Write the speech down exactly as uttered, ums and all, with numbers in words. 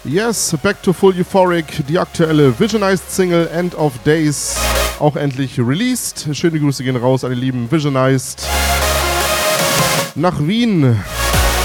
Yes, back to full euphoric, die aktuelle Visionized Single End of Days, auch endlich released. Schöne Grüße gehen raus an die lieben Visionized nach Wien.